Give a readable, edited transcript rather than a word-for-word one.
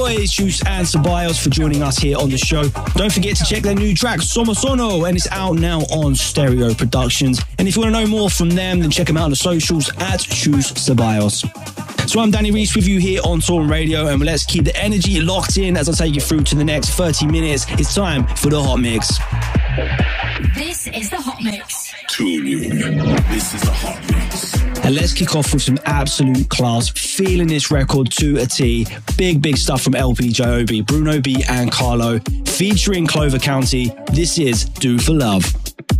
Boys, Juice and Ceballos for joining us here on the show. Don't forget to check their new track, Somo Sono, and it's out now on Stereo Productions. And if you want to know more from them, then check them out on the socials at Juice Ceballos. So I'm Danny Reese with you here on Toolroom Radio, and let's keep the energy locked in as I take you through to the next 30 minutes. It's time for the Hot Mix. This is the Hot Mix. Toolroom. This is the Hot Mix. And let's kick off with some absolute class. Feeling this record to a T. Big stuff from LP Joby, Bruno B and Carlo, featuring Clover County. This is Do For Love.